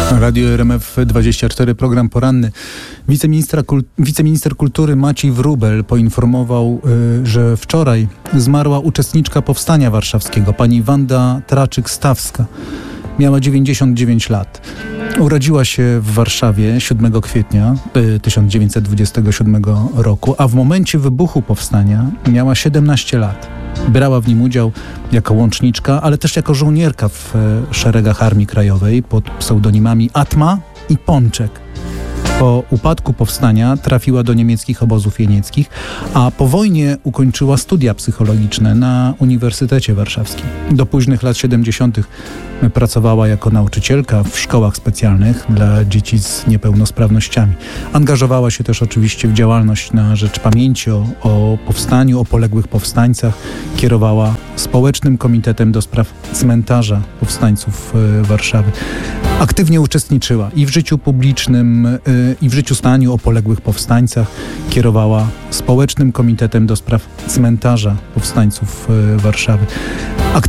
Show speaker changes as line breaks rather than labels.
Radio RMF24, program poranny. Wiceminister kultury Maciej Wróbel poinformował, że wczoraj zmarła uczestniczka Powstania Warszawskiego, pani Wanda Traczyk-Stawska. Miała 99 lat. Urodziła się w Warszawie 7 kwietnia 1927 roku, a w momencie wybuchu powstania miała 17 lat. Brała w nim udział jako łączniczka, ale też jako żołnierka w szeregach Armii Krajowej pod pseudonimami Atma i Pączek. Po upadku powstania trafiła do niemieckich obozów jenieckich, a po wojnie ukończyła studia psychologiczne na Uniwersytecie Warszawskim. Do późnych lat 70. pracowała jako nauczycielka w szkołach specjalnych dla dzieci z niepełnosprawnościami. Angażowała się też oczywiście w działalność na rzecz pamięci o powstaniu, o poległych powstańcach. Kierowała Społecznym Komitetem do Spraw Cmentarza Powstańców Warszawy. Aktywnie uczestniczyła i w życiu publicznym, i w życiu staniu o poległych powstańcach. Kierowała Społecznym Komitetem do Spraw Cmentarza Powstańców Warszawy.